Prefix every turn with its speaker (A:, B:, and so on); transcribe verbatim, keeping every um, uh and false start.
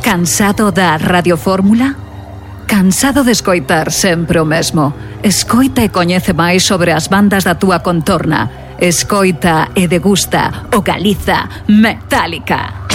A: Cansado da radiofórmula? Cansado de escoitar sempre o mesmo? Escoita e coñece máis sobre as bandas da túa contorna. Escoita e degusta o Galiza Metálica.